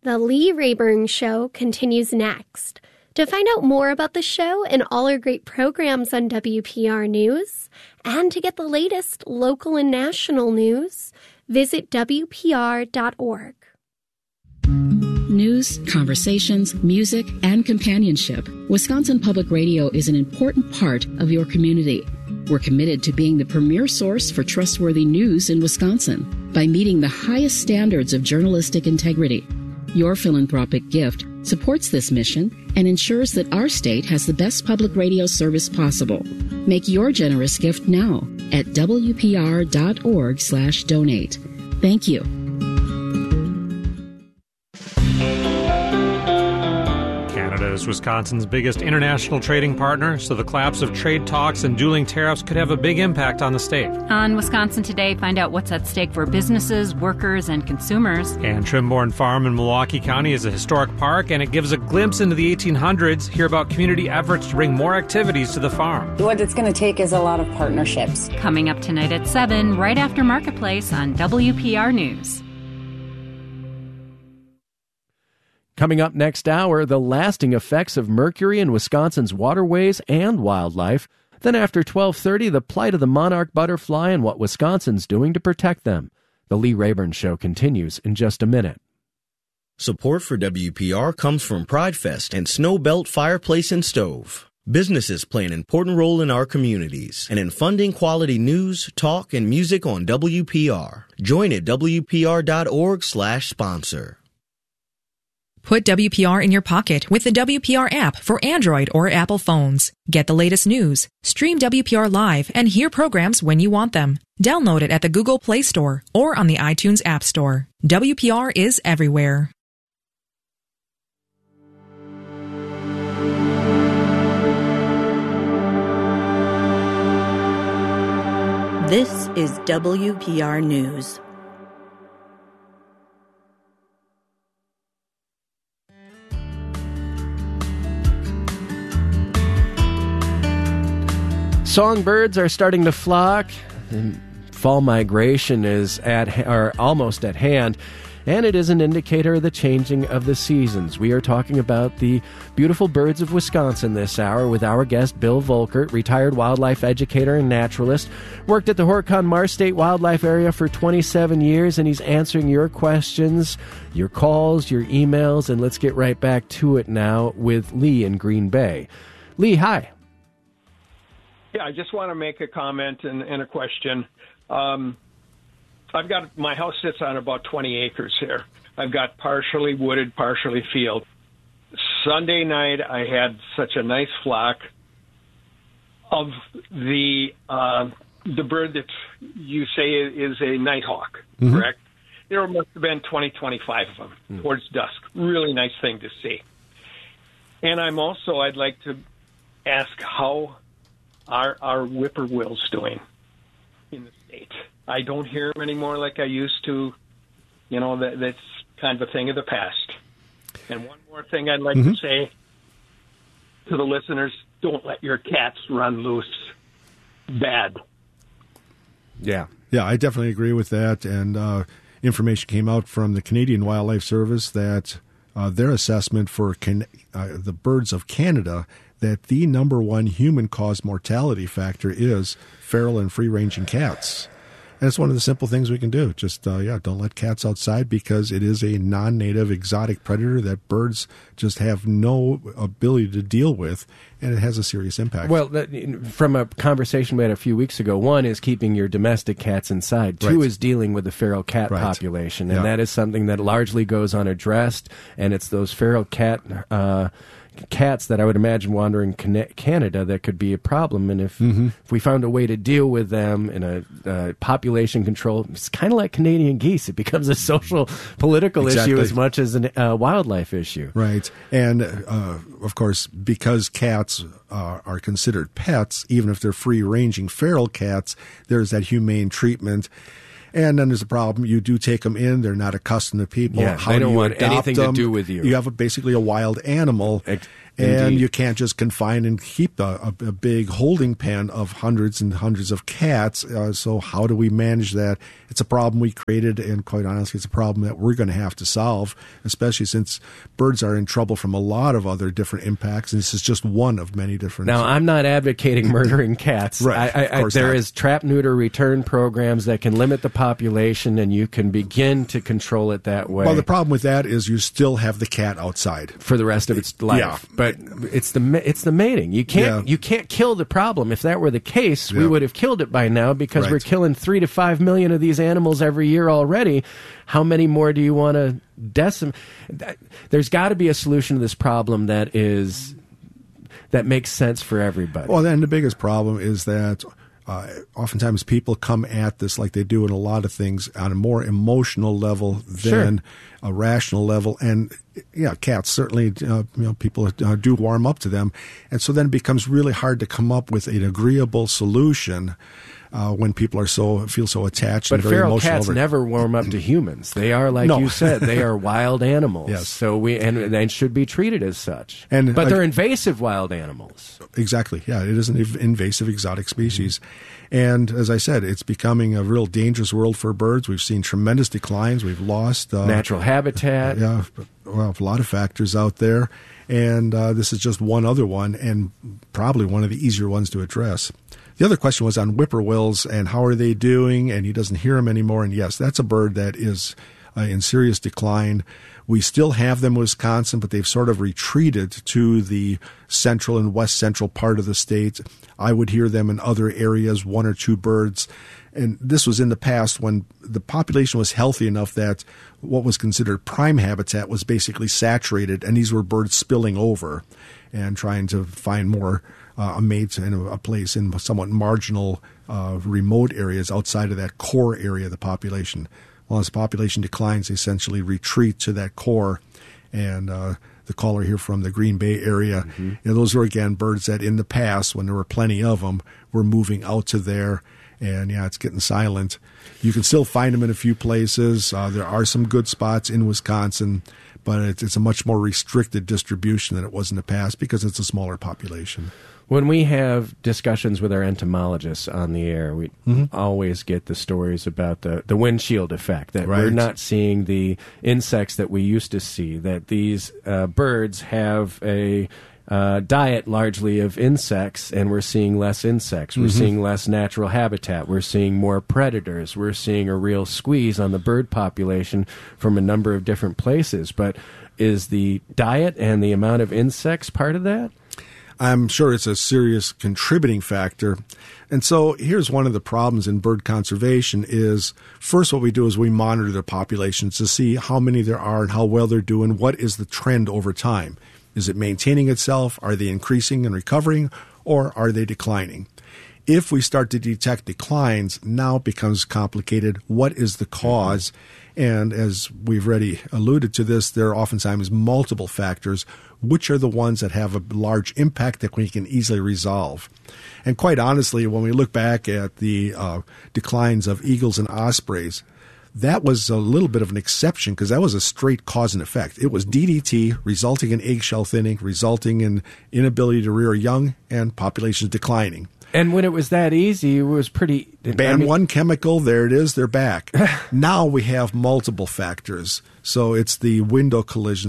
The Lee Rayburn Show continues next. To find out more about the show and all our great programs on WPR News, and to get the latest local and national news, visit WPR.org. News, conversations, music, and companionship. Wisconsin Public Radio is an important part of your community. We're committed to being the premier source for trustworthy news in Wisconsin by meeting the highest standards of journalistic integrity. Your philanthropic gift supports this mission and ensures that our state has the best public radio service possible. Make your generous gift now at WPR.org/donate. Thank you. Canada is Wisconsin's biggest international trading partner, so the collapse of trade talks and dueling tariffs could have a big impact on the state. On Wisconsin Today, find out what's at stake for businesses, workers, and consumers. And Trimborn Farm in Milwaukee County is a historic park, and it gives a glimpse into the 1800s. Hear about community efforts to bring more activities to the farm. What it's going to take is a lot of partnerships. Coming up tonight at 7, right after Marketplace on WPR News. Coming up next hour, the lasting effects of mercury in Wisconsin's waterways and wildlife. Then after 12:30, the plight of the monarch butterfly and what Wisconsin's doing to protect them. The Lee Rayburn Show continues in just a minute. Support for WPR comes from Pridefest and Snowbelt Fireplace and Stove. Businesses play an important role in our communities and in funding quality news, talk, and music on WPR. Join at WPR.org/sponsor. Put WPR in your pocket with the WPR app for Android or Apple phones. Get the latest news, stream WPR live, and hear programs when you want them. Download it at the Google Play Store or on the iTunes App Store. WPR is everywhere. This is WPR News. Songbirds are starting to flock. Fall migration is almost at hand, and it is an indicator of the changing of the seasons. We are talking about the beautiful birds of Wisconsin this hour with our guest Bill Volkert, retired wildlife educator and naturalist, worked at the Horicon-Mars State Wildlife Area for 27 years, and he's answering your questions, your calls, your emails, and let's get right back to it now with Lee in Green Bay. Lee, hi. Yeah, I just want to make a comment and a question. I've got my house sits on about 20 acres here. I've got partially wooded, partially field. Sunday night, I had such a nice flock of the bird that you say is a nighthawk, correct? There must have been 20, 25 of them towards dusk. Really nice thing to see. And I'd like to ask how our whippoorwills doing in the state. I don't hear them anymore like I used to. You know, that's kind of a thing of the past. And one more thing I'd like to say to the listeners, don't let your cats run loose. Bad. Yeah, I definitely agree with that. And information came out from the Canadian Wildlife Service that their assessment for the birds of Canada, that the number one human-caused mortality factor is feral and free-ranging cats. And it's one of the simple things we can do. Just, don't let cats outside because it is a non-native exotic predator that birds just have no ability to deal with, and it has a serious impact. Well, from a conversation we had a few weeks ago, one is keeping your domestic cats inside. Two is dealing with the feral cat population, and that is something that largely goes unaddressed, and it's those feral cats that I would imagine wandering Canada that could be a problem. And if we found a way to deal with them in a population control, it's kind of like Canadian geese. It becomes a social, political issue as much as a wildlife issue. Right. And, of course, because cats are considered pets, even if they're free-ranging feral cats, there's that humane treatment. And then there's a problem. You do take them in. They're not accustomed to people. Yeah, they don't want anything to do with you. You have basically a wild animal. And Indeed. you can't just confine and keep a big holding pen of hundreds and hundreds of cats. So how do we manage that? It's a problem we created, and quite honestly, it's a problem that we're going to have to solve, especially since birds are in trouble from a lot of other different impacts, and this is just one of many different. Now, I'm not advocating murdering cats. Right. There is trap, neuter, return programs that can limit the population, and you can begin to control it that way. Well, the problem with that is you still have the cat outside for the rest of its life. Yeah. But it's the mating. You can't kill the problem. If that were the case, we would have killed it by now, because we're killing 3 to 5 million of these animals every year already. How many more do you want to decimate? There's got to be a solution to this problem that makes sense for everybody. Well, then the biggest problem is that oftentimes people come at this, like they do in a lot of things, on a more emotional level than a rational level. And cats certainly, people do warm up to them, and so then it becomes really hard to come up with an agreeable solution when people feel so attached. But and very feral emotional cats over it. never warm up to humans. They are, like you said, they are wild animals. Yes. So they should be treated as such. But they're invasive wild animals. Exactly. Yeah, it is an invasive exotic species. And as I said, it's becoming a real dangerous world for birds. We've seen tremendous declines. We've lost natural habitat. Yeah, well, a lot of factors out there. And this is just one other one, and probably one of the easier ones to address. The other question was on whippoorwills and how are they doing, and he doesn't hear them anymore. And yes, that's a bird that is in serious decline. We still have them in Wisconsin, but they've sort of retreated to the central and west central part of the state. I would hear them in other areas, 1 or 2 birds. And this was in the past when the population was healthy enough that what was considered prime habitat was basically saturated, and these were birds spilling over and trying to find more a mate in a place in somewhat marginal, remote areas outside of that core area of the population. Well, as the population declines, they essentially retreat to that core. And the caller here from the Green Bay area, those were, again, birds that in the past, when there were plenty of them, were moving out to there. And, it's getting silent. You can still find them in a few places. There are some good spots in Wisconsin, but it's a much more restricted distribution than it was in the past because it's a smaller population. When we have discussions with our entomologists on the air, we always get the stories about the windshield effect, that we're not seeing the insects that we used to see, that these birds have a diet largely of insects, and we're seeing less insects. We're seeing less natural habitat. We're seeing more predators. We're seeing a real squeeze on the bird population from a number of different places. But is the diet and the amount of insects part of that? I'm sure it's a serious contributing factor. And so here's one of the problems in bird conservation is, first what we do is we monitor the populations to see how many there are and how well they're doing. What is the trend over time? Is it maintaining itself? Are they increasing and recovering? Or are they declining? If we start to detect declines, now it becomes complicated. What is the cause? And as we've already alluded to this, there are oftentimes multiple factors. Which are the ones that have a large impact that we can easily resolve? And quite honestly, when we look back at the declines of eagles and ospreys, that was a little bit of an exception because that was a straight cause and effect. It was DDT resulting in eggshell thinning, resulting in inability to rear young and populations declining. And when it was that easy, it was pretty... one chemical, there it is, they're back. Now we have multiple factors. So it's the window collision,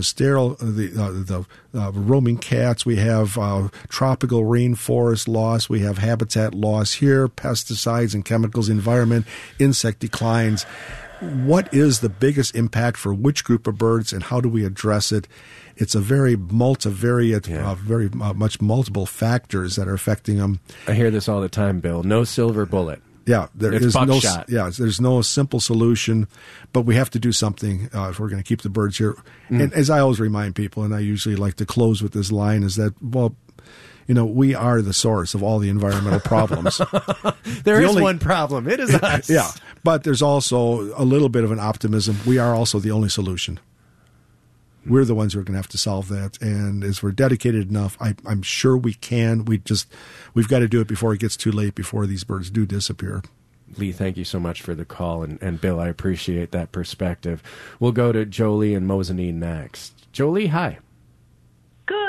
the roaming cats. We have tropical rainforest loss. We have habitat loss here, pesticides and chemicals, environment, insect declines. What is the biggest impact for which group of birds, and how do we address it? It's a very multivariate, very much multiple factors that are affecting them. I hear this all the time, Bill. No silver bullet. Yeah, It's buckshot. There's no simple solution, but we have to do something if we're going to keep the birds here. And as I always remind people, and I usually like to close with this line, is that, we are the source of all the environmental problems. There is one problem. It is us. Yeah, but there's also a little bit of an optimism. We are also the only solution. We're the ones who are going to have to solve that. And as we're dedicated enough, I'm sure we can. We've got to do it before it gets too late, before these birds do disappear. Lee, thank you so much for the call. And Bill, I appreciate that perspective. We'll go to Jolie and Mosinee next. Jolie, hi. Good.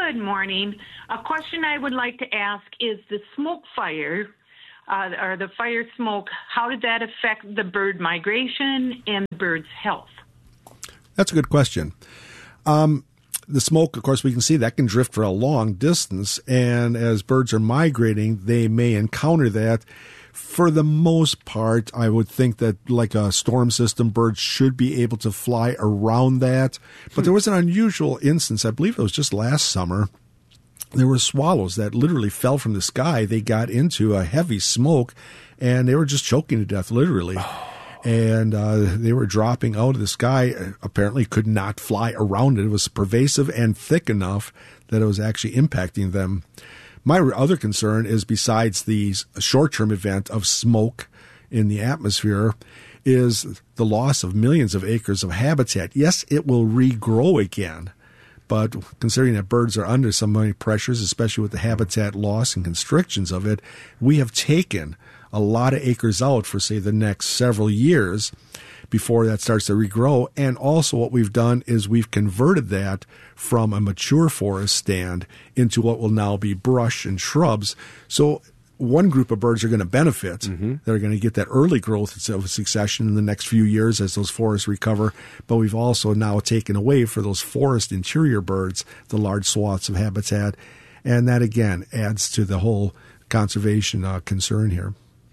Good morning. A question I would like to ask is the smoke fire, or the fire smoke, how did that affect the bird migration and the birds' health? That's a good question. The smoke, of course, we can see that can drift for a long distance, and as birds are migrating, they may encounter that. For the most part, I would think that like a storm system, birds should be able to fly around that. But there was an unusual instance, I believe it was just last summer. There were swallows that literally fell from the sky. They got into a heavy smoke, and they were just choking to death, literally. And they were dropping out of the sky, apparently could not fly around it. It was pervasive and thick enough that it was actually impacting them. My other concern is, besides the short-term event of smoke in the atmosphere, is the loss of millions of acres of habitat. Yes, it will regrow again, but considering that birds are under so many pressures, especially with the habitat loss and constrictions of it, we have taken a lot of acres out for, say, the next several years before that starts to regrow. And also what we've done is we've converted that from a mature forest stand into what will now be brush and shrubs. So one group of birds are going to benefit. They're going to get that early growth of succession in the next few years as those forests recover. But we've also now taken away for those forest interior birds the large swaths of habitat. And that, again, adds to the whole conservation concern here.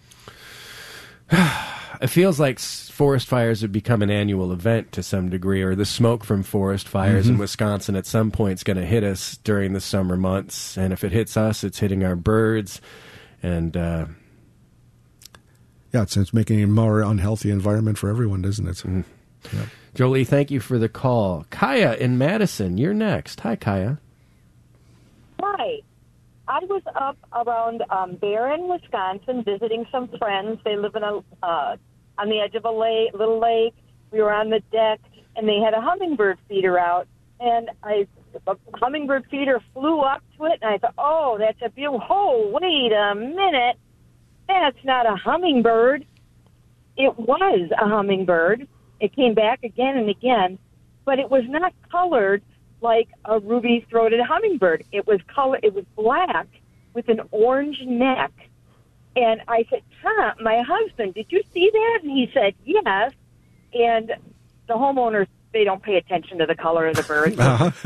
It feels like forest fires have become an annual event to some degree, or the smoke from forest fires in Wisconsin at some point is going to hit us during the summer months. And if it hits us, it's hitting our birds. And yeah, it's making a more unhealthy environment for everyone, doesn't it? Yeah. Jolie, thank you for the call. Kaya in Madison, you're next. Hi, Kaya. Hi. I was up around Barron, Wisconsin, visiting some friends. They live in on the edge of a little lake. We were on the deck, and they had a hummingbird feeder out. And a hummingbird feeder flew up to it, and I thought, oh, that's a beautiful. Oh, wait a minute. That's not a hummingbird. It was a hummingbird. It came back again and again, but it was not colored like a ruby-throated hummingbird. It was black with an orange neck. And I said, Tom, my husband, did you see that? And he said, yes. And the homeowners, they don't pay attention to the color of the bird.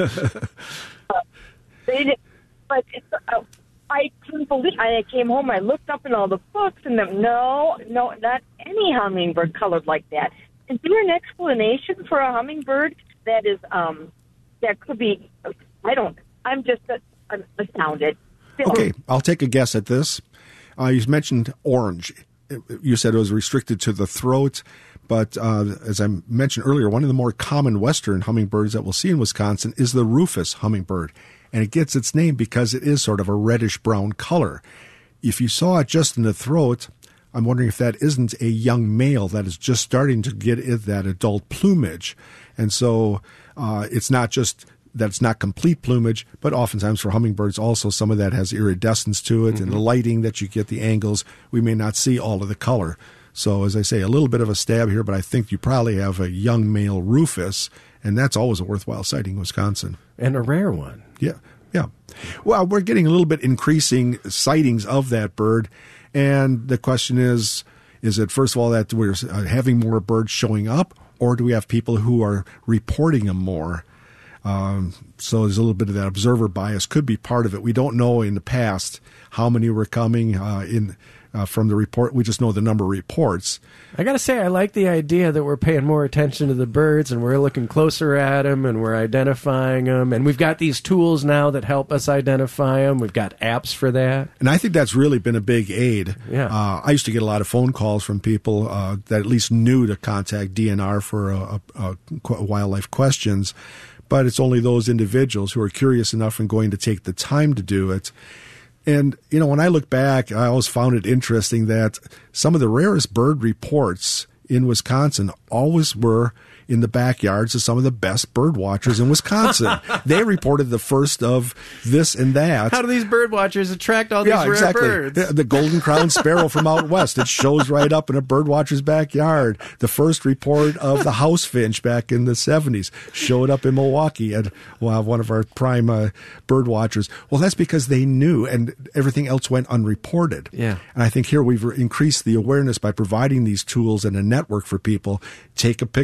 They didn't, but I couldn't believe it. I came home, I looked up in all the books, and no, not any hummingbird colored like that. Is there an explanation for a hummingbird that is that could be? I'm astounded. Okay, I'll take a guess at this. You mentioned orange. You said it was restricted to the throat, but as I mentioned earlier, one of the more common western hummingbirds that we'll see in Wisconsin is the rufous hummingbird, and it gets its name because it is sort of a reddish-brown color. If you saw it just in the throat, I'm wondering if that isn't a young male that is just starting to get that adult plumage. And so it's not just that it's not complete plumage, but oftentimes for hummingbirds also some of that has iridescence to it, and the lighting that you get, the angles, we may not see all of the color. So as I say, a little bit of a stab here, but I think you probably have a young male rufous, and that's always a worthwhile sighting in Wisconsin. And a rare one. Yeah. Well, we're getting a little bit increasing sightings of that bird. And the question is it, first of all, that we're having more birds showing up, or do we have people who are reporting them more? So there's a little bit of that observer bias could be part of it. We don't know in the past how many were coming from the report. We just know the number of reports. I got to say, I like the idea that we're paying more attention to the birds and we're looking closer at them and we're identifying them. And we've got these tools now that help us identify them. We've got apps for that. And I think that's really been a big aid. Yeah. I used to get a lot of phone calls from people that at least knew to contact DNR for wildlife questions. But it's only those individuals who are curious enough and going to take the time to do it. And, when I look back, I always found it interesting that some of the rarest bird reports in Wisconsin always were in the backyards of some of the best bird watchers in Wisconsin. They reported the first of this and that. How do these bird watchers attract all these rare birds? The golden crowned sparrow from out west. It shows right up in a bird watcher's backyard. The first report of the house finch back in the 70s showed up in Milwaukee at one of our prime bird watchers. Well, that's because they knew, and everything else went unreported. Yeah. And I think here we've increased the awareness by providing these tools and a network for people. Take a picture